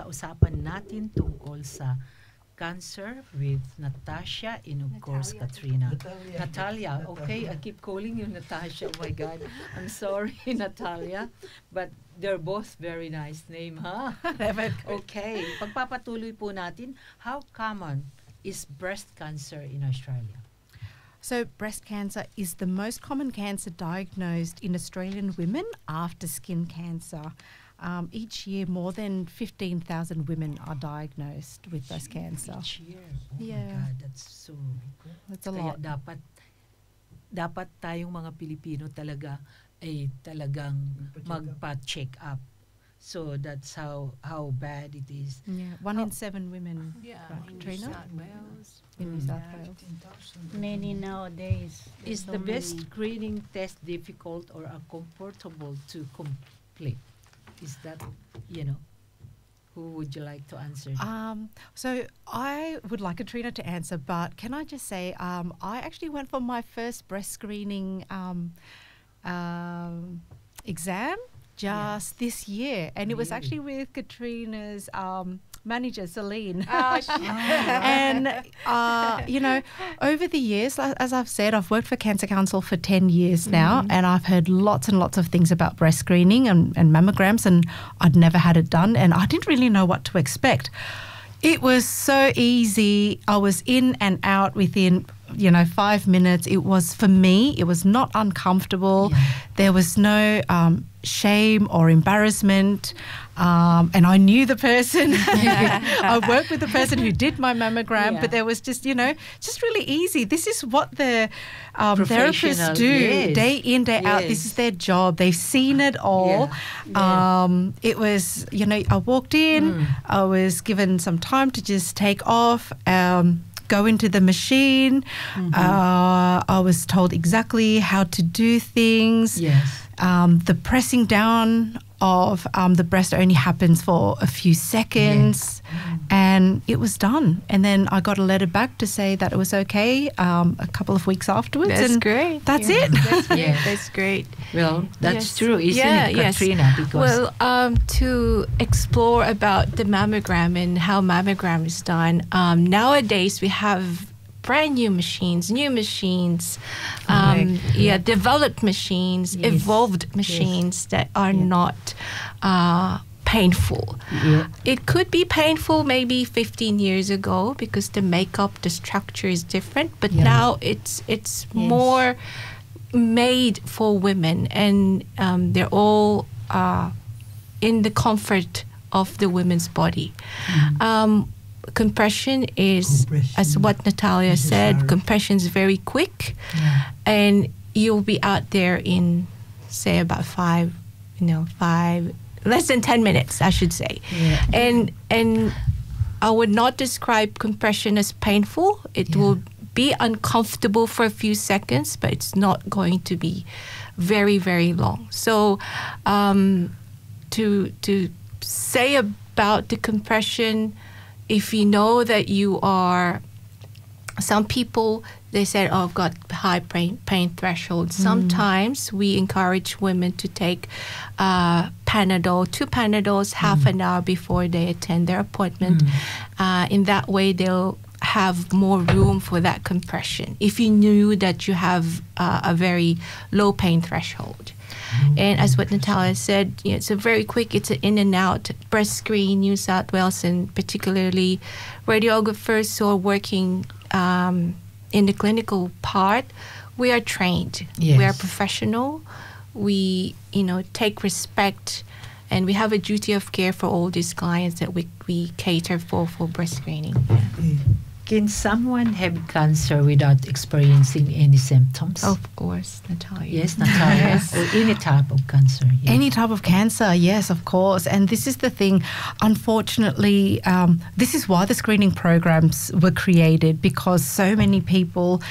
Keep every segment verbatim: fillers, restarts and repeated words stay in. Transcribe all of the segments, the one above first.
pag-uusapan natin tungkol sa cancer with Natasha and of course Katrina. Natalia. Natalia, okay, I keep calling you Natasha. Oh my God, I'm sorry, Natalia, but they're both very nice name, huh? Okay, pagpapatuloy po natin, how common is breast cancer in Australia? So breast cancer is the most common cancer diagnosed in Australian women after skin cancer. Um, each year, more than fifteen thousand women are diagnosed with breast cancer. Each year? Oh Yeah. my God, that's so... That's a Kaya lot. dapat, dapat tayong mga Pilipino talaga ay talagang magpa-check up. So that's how how bad it is. Yeah, one in seven women. Yeah, Right, in New Katrina? South Wales. In New South Wales. Many nowadays. Is so the best many. screening test difficult or uncomfortable to complete? Is that, you know, who would you like to answer? that? Um, so I would like Katrina to answer, but can I just say um, I actually went for my first breast screening um, um, exam just this year, and it was Really? actually with Katrina's um, manager, Celine. Oh, And, uh, you know, over the years, li- as I've said, I've worked for Cancer Council for ten years now, and I've heard lots and lots of things about breast screening and, and mammograms, and I'd never had it done, and I didn't really know what to expect. It was so easy. I was in and out within, you know, five minutes. It was, for me, it was not uncomfortable. Yeah. There was no um, shame or embarrassment. Um, and I knew the person. I worked with the person who did my mammogram, Yeah. but there was just, you know, just really easy. This is what the um, Professional, therapists do yes. day in, day out. This Yes. is their job. They've seen it all. Yeah. Um, it was, you know, I walked in, Mm. I was given some time to just take off, um, go into the machine. Mm-hmm. Uh, I was told exactly how to do things. Yes. Um, the pressing down of um, the breast only happens for a few seconds, and it was done. And then I got a letter back to say that it was okay um, a couple of weeks afterwards. That's and great. That's Yeah. it. That's great. Yeah. That's great. Well, that's Yes. true, isn't Yeah, it, yes. Katrina? Because Well, um, to explore about the mammogram and how mammogram is done, um, nowadays we have brand new machines, new machines, um, Correct. yeah, developed machines, Yes. evolved machines that are Yeah. not uh, painful. Yeah. It could be painful maybe fifteen years ago because the makeup, the structure is different, but Yeah. now it's it's Yes. more made for women, and um, they're all uh, in the comfort of the women's body. Mm-hmm. Um, compression is, as Compression what Natalia said, necessary. compression is very quick, Yeah. and you'll be out there in, say, about five, you know, five, less than ten minutes, I should say. Yeah. And and I would not describe compression as painful. It Yeah. will be uncomfortable for a few seconds, but it's not going to be very, very long. So um, to to say about the compression, if you know that you are, some people, they said, oh, I've got high pain, pain threshold. Sometimes we encourage women to take uh, Panadol, two Panadols, half an hour before they attend their appointment. Uh, in that way, they'll have more room for that compression if you knew that you have uh, a very low pain threshold. And as what Natalia said, you know, it's a very quick, it's an in and out. Breast Screen, New South Wales, and particularly radiographers who are working um, in the clinical part, we are trained. We are Yes. professional. We, you know, take respect, and we have a duty of care for all these clients that we, we cater for for breast screening. Yeah. Can someone have cancer without experiencing any symptoms? Of course, Natalia. Yes, Natalia. Or any type of cancer. Yeah. Any type of cancer, yes, of course. And this is the thing, unfortunately, um, this is why the screening programs were created, because so many people,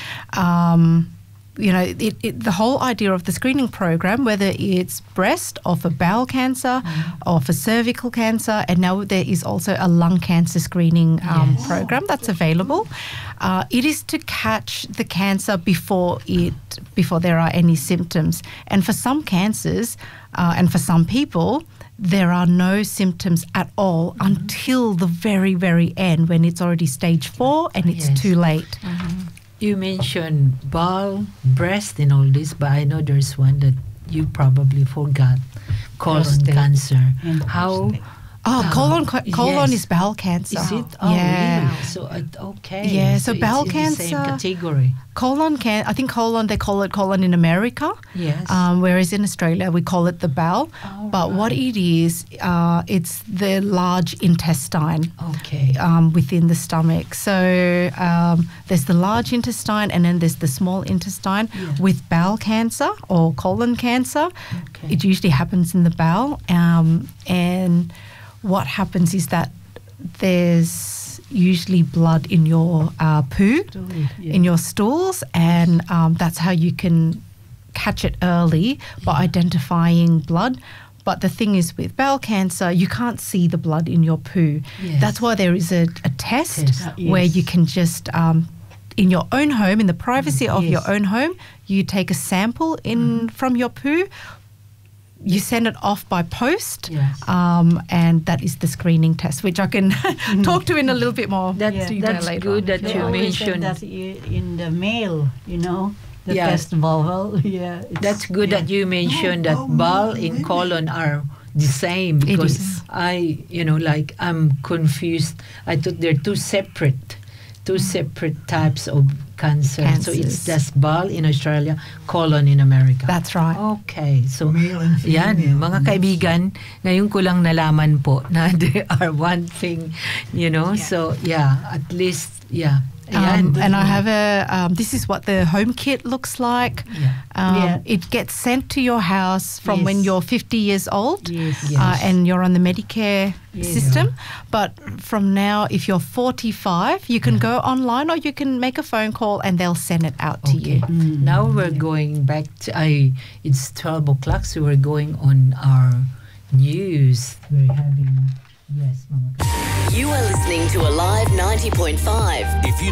um, you know, it, it, the whole idea of the screening program, whether it's breast or for bowel cancer or for cervical cancer, and now there is also a lung cancer screening um, Yes. program that's available. Uh, it is to catch the cancer before it before there are any symptoms. And for some cancers, uh, and for some people, there are no symptoms at all Mm-hmm. until the very, very end when it's already stage four and it's Yes. too late. You mentioned bowel, breast, and all this, but I know there's one that you probably forgot: colon Prostate. cancer. And How prostate. Oh, Ah, colon ca- colon yes. is bowel cancer. is it? Oh, yeah. really? So uh, okay. Yeah, so it's bowel in the same cancer- category. Colon can I think colon they call it colon in America. Yes. Um, whereas in Australia we call it the bowel. Oh, but what right. it is, uh, it's the large intestine. Okay. Um, within the stomach. So um, there's the large intestine and then there's the small intestine. Yeah. With bowel cancer or colon cancer, Okay. it usually happens in the bowel. Um, and what happens is that there's usually blood in your uh, poo, Yeah. in your stools, and um, that's how you can catch it early by identifying blood. But the thing is, with bowel cancer, you can't see the blood in your poo. Yes. That's why there is a, a test, Test. Uh, where yes. you can just, um, in your own home, in the privacy of your Yes. own home, you take a sample in from your poo. You send it off by post, Yes. um, and that is the screening test, which I can talk to in a little bit more That- detail that's later good on. that They you always say mentioned. that i- in the mail, you know, the Yeah. test bowel. Yeah, it's- That's good yeah. that you mentioned that bowel and colon are the same, It because is. I, you know, like I'm confused. I thought they're two separate, two separate types of cancer. So it's Cancers. just bowel in Australia, colon in America. That's right. Okay, so Male and yan, female. mga kaibigan, ngayon ko lang nalaman po na they are one thing, you know. So yeah, at least yeah. Um, Ayan. and I have a, um, this is what the home kit looks like. Yeah. Um, Yeah. It gets sent to your house from when Yes. you're fifty years old. Yes. Yes. Uh, and you're on the Medicare Yes. system. But from now, if you're forty-five, you can go online or you can make a phone call and they'll send it out to Okay. you. Now we're going back to I. It's twelve o'clock, so we're going on our news. We're having yes, mga. You are listening to Alive ninety point five. If you